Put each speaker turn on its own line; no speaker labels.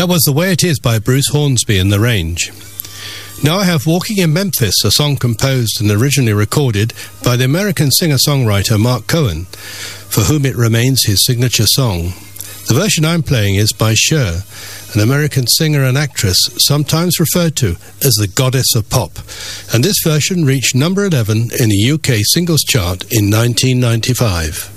That was The Way It Is by Bruce Hornsby and The Range. Now I have Walking in Memphis, a song composed and originally recorded by the American singer-songwriter Mark Cohen, for whom it remains his signature song. The version I'm playing is by Cher, an American singer and actress sometimes referred to as the goddess of pop, and this version reached number 11 in the UK singles chart in 1995.